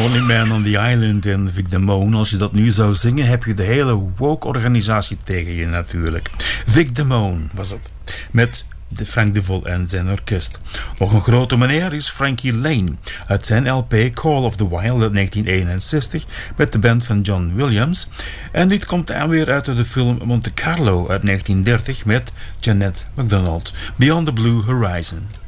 Lonely Man on the Island en Vic Damone. Als je dat nu zou zingen, heb je de hele woke-organisatie tegen je natuurlijk. Vic Damone was het. Met de Frank de Vol en zijn orkest. Nog een grote meneer is Frankie Lane. Uit zijn LP Call of the Wild uit 1961 met de band van John Williams. En dit komt dan weer uit de film Monte Carlo uit 1930 met Jeanette MacDonald. Beyond the Blue Horizon.